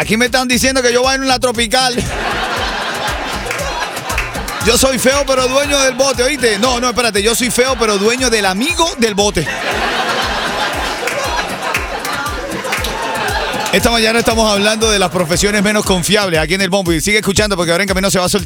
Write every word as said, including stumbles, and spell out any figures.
Aquí me están diciendo que yo bailo en la tropical. Yo soy feo, pero dueño del bote, ¿oíste? No, no, espérate. Yo soy feo, pero dueño del amigo del bote. Esta mañana estamos hablando de las profesiones menos confiables aquí en el Bombo. Y sigue escuchando porque ahora en camino se va a soltar.